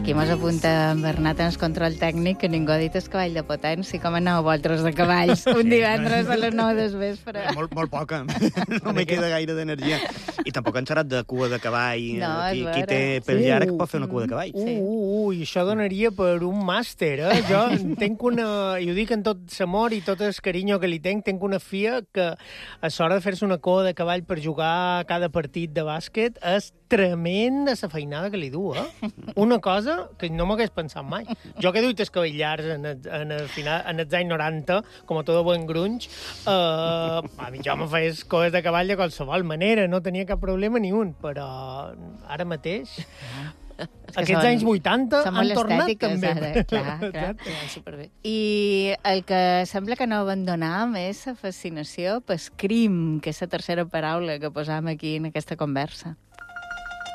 Aquí mos apunta en Bernat en el control tècnic que ningú ha dit el cavall de potència, com aneu vosaltres de cavalls un divendres a les 9 del vespre. Molt poca, no me queda gaire d'energia. I tampoc han xerrat de cua de cavall. No, qui té pèl llarg pot fer una cua de cavall. I això donaria per un màster, eh? Jo tenc una... I ho dic en tot l'amor i tot el carinyo que li tenc una fia que a l'hora de fer-se una cua de cavall per jugar cada partit de bàsquet és tremenda la feinada que li du, eh? Una cosa que no m'hagués pensat mai. Jo que he duit els cabells llargs en els anys 90, com a tot buen grunge, a mi jo me fes coses de cavall de qualsevol manera, no tenia cap problema ni un, però ara mateix... Aquests anys 80 han tornat també. Ara. Clar, superbé. I el que sembla que no abandonàvem és la fascinació pel crim, que és la tercera paraula que posam aquí en aquesta conversa.